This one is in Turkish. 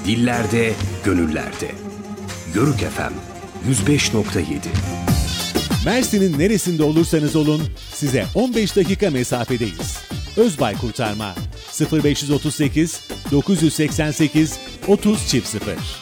dillerde, gönüllerde. Yörük FM 105.7. Mersin'in neresinde olursanız olun size 15 dakika mesafedeyiz. Özbay Kurtarma 0538 988 30 00.